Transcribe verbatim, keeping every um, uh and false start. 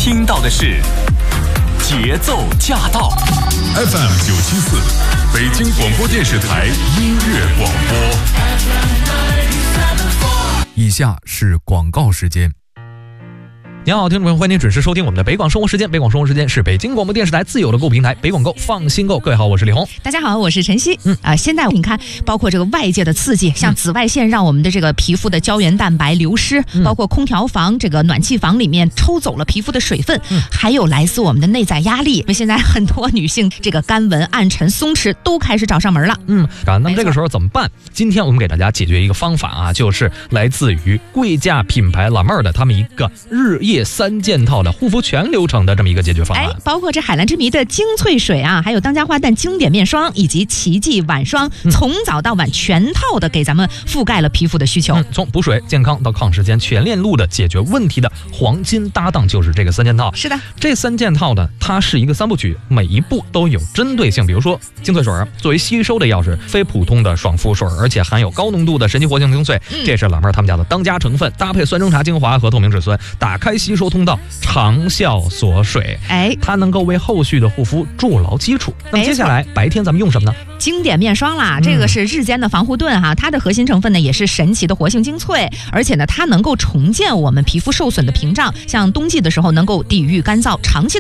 听到的是节奏驾到 F M 九七四，北京广播电视台音乐广播。 以下是广告时间。 您好，听众朋友，欢迎您准时收听我们的北广生活时间。北广生活时间是北京广播电视台自有的购物平台北广购，放心购。各位好，我是李红。 大家好，我是晨曦。 嗯啊，现在你看，包括这个外界的刺激，像紫外线让我们的这个皮肤的胶原蛋白流失， 嗯、 包括空调房、这个暖气房里面抽走了皮肤的水分， 嗯、 还有来自我们的内在压力。因为现在很多女性这个干纹、暗沉、松弛都开始找上门了。 嗯，啊，那么这个时候怎么办？今天我们给大家解决一个方法啊，就是来自于贵价品牌老妹儿的他们一个日夜三件套的护肤全流程的这么一个解决方案。 哎，包括这海蓝之谜的精粹水啊，还有当家花旦经典面霜以及奇迹晚霜， 嗯、 从早到晚全套的给咱们覆盖了皮肤的需求。 嗯、从补水、健康到抗时间，全链路的解决问题的黄金搭档就是这个三件套。 是的， 这三件套呢，它是一个三部曲，每一步都有针对性。比如说精粹水作为吸收的钥匙，非普通的爽肤水，而且含有高浓度的神奇活性精粹， 嗯、 这是老妹儿他们家的当家成分，搭配酸中茶精华和透明质酸，打开吸收通道，长效锁水。 哎， 它能够为后续的护肤筑牢基础。那么接下来白天咱们用什么呢？ 经典面霜啦，这个是日间的防护盾哈，它的核心成分呢也是神奇的活性精粹，而且呢它能够重建我们皮肤受损的屏障，像冬季的时候能够抵御干燥，长期